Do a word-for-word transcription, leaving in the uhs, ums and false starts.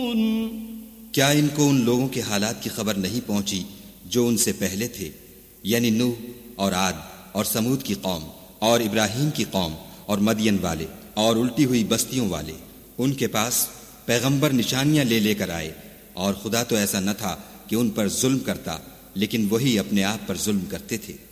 क्या इनको उन लोगों के हालात की खबर नहीं पहुंची जो उनसे पहले थे, यानी नूह और आद और समूद की कौम और इब्राहीम की कौम और मदियन वाले और उल्टी हुई बस्तियों वाले। उनके पास पैगंबर निशानियां ले लेकर आए, और खुदा तो ऐसा न था कि उन पर जुल्म करता, लेकिन वही अपने आप पर जुल्म करते थे।